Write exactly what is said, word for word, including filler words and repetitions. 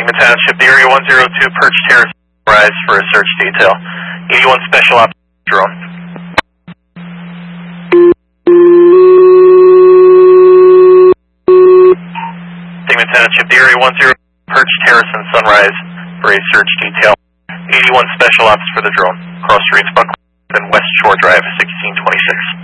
Stigma Township, the Area one zero two Perch Terrace, rise for a search detail. eighty-one Special Ops drone. Stigma Township, the Area one zero Perch Terrace and Sunrise for a search detail. eighty-one Special Ops for the drone. Cross Streets, Buckland, and West Shore Drive, sixteen twenty-six.